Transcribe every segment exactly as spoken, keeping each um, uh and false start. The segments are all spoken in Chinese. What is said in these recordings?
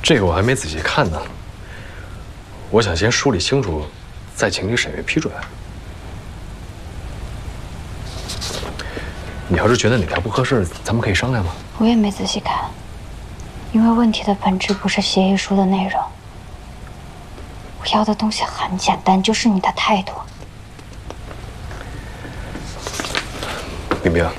这个我还没仔细看呢，我想先梳理清楚，再请你审阅批准。你要是觉得哪条不合适，咱们可以商量吗？ 我也没仔细看，因为问题的本质不是协议书的内容。我要的东西很简单，就是你的态度。 冰冰，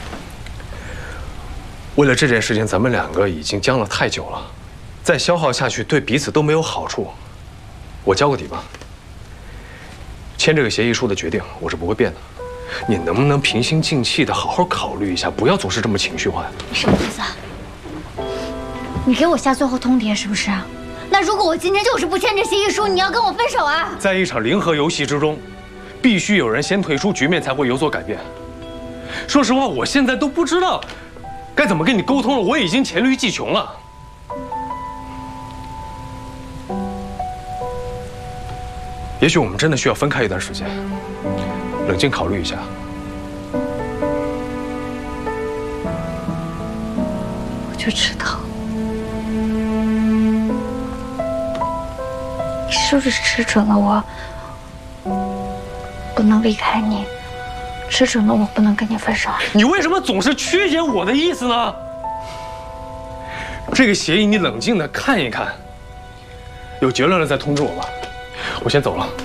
为了这件事情，咱们两个已经僵了太久了，再消耗下去对彼此都没有好处。我交个底吧，签这个协议书的决定我是不会变的。你能不能平心静气的好好考虑一下，不要总是这么情绪化呀？ 你什么意思啊？你给我下最后通牒是不是啊？那如果我今天就是不签这协议书，你要跟我分手啊？ 在一场零和游戏之中，必须有人先退出，局面才会有所改变。说实话，我现在都不知道该怎么跟你沟通了，我已经黔驴技穷了。也许我们真的需要分开一段时间，冷静考虑一下。 我就知道，你是不是吃准了我不能离开你，吃准了我不能跟你分手？ 你为什么总是曲解我的意思呢？这个协议你冷静的看一看，有结论了再通知我吧。我先走了。